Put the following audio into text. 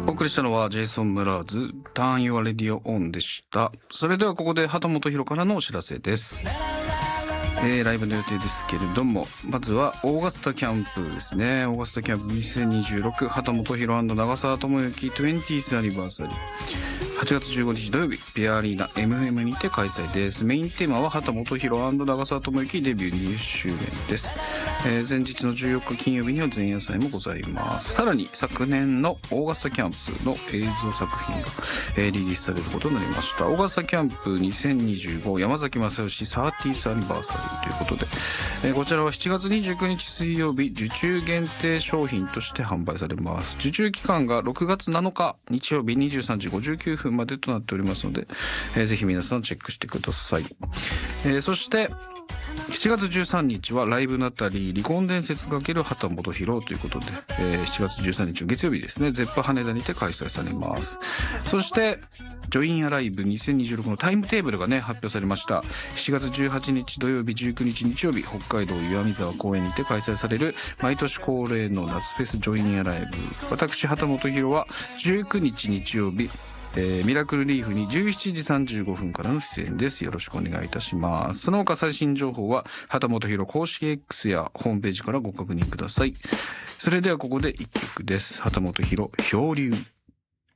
お送りしたのはジェイソン・ムラーズターン・ユア・レディオ・オンでした。それではここで畑本博からのお知らせです。ライブの予定ですけれども、まずはオーガスタキャンプですね。オーガスタキャンプ2026畑本博&長澤智之 20th アニバーサリー、8月15日土曜日ビアアリーナ MM にて開催です。メインテーマは畑本博&長澤智之デビュー20周年です。前日の14日金曜日には前夜祭もございます。さらに昨年のオーガスタキャンプの映像作品が、リリースされることになりました。オーガスタキャンプ2025山崎正義 30th アニバーサリーということで、こちらは7月29日水曜日受注限定商品として販売されます。受注期間が6月7日日曜日23時59分までとなっておりますので、ぜひ皆さんチェックしてください。そして7月13日はライブナタリー離婚伝説×畑本博ということで、7月13日の月曜日ですね、ゼッパ羽田にて開催されます。そしてジョインアライブ2026のタイムテーブルがね発表されました。7月18日土曜日19日日曜日北海道岩見沢公園にて開催される毎年恒例の夏フェスジョインアライブ、私畑本博は19日日曜日ミラクルリーフに17時35分からの出演です。よろしくお願いいたします。その他最新情報は畑本博公式 X やホームページからご確認ください。それではここで一曲です。畑本博漂流。